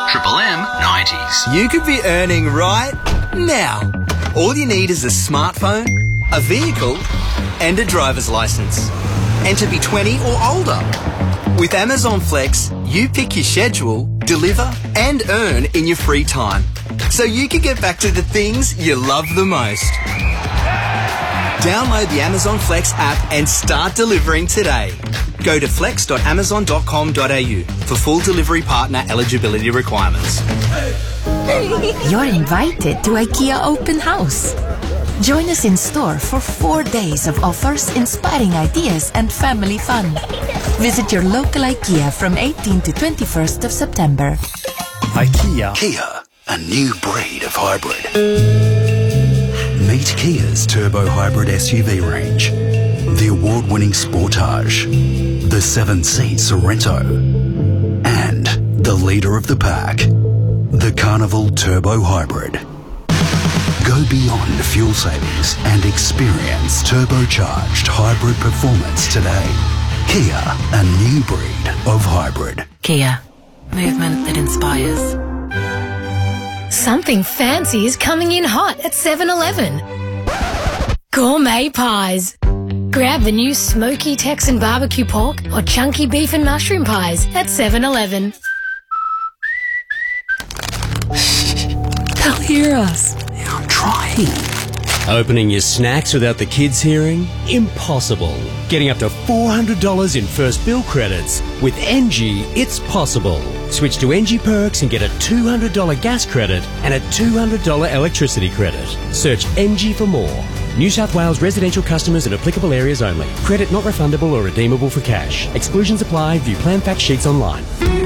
Triple M 90s. You could be earning right now. All you need is a smartphone, a vehicle, and a driver's license. And to be 20 or older. With Amazon Flex, you pick your schedule, deliver, and earn in your free time. So you can get back to the things you love the most. Download the Amazon Flex app and start delivering today. Go to flex.amazon.com.au for full delivery partner eligibility requirements. You're invited to IKEA Open House. Join us in store for 4 days of offers, inspiring ideas and family fun. Visit your local IKEA from 18 to 21st of September. IKEA. Kia, a new breed of hybrid. Meet Kia's turbo hybrid SUV range. The award-winning Sportage, the 7-seat Sorento, and the leader of the pack, the Carnival Turbo Hybrid. Go beyond fuel savings and experience turbocharged hybrid performance today. Kia, a new breed of hybrid. Kia, movement that inspires. Something fancy is coming in hot at 7-Eleven. Gourmet pies. Grab the new smoky Texan barbecue pork or chunky beef and mushroom pies at 7-Eleven. They'll hear us. I'm trying. Opening your snacks without the kids hearing? Impossible. Getting up to $400 in first bill credits. With NG, it's possible. Switch to NG Perks and get a $200 gas credit and a $200 electricity credit. Search NG for more. New South Wales residential customers in applicable areas only. Credit not refundable or redeemable for cash. Exclusions apply. View plan fact sheets online.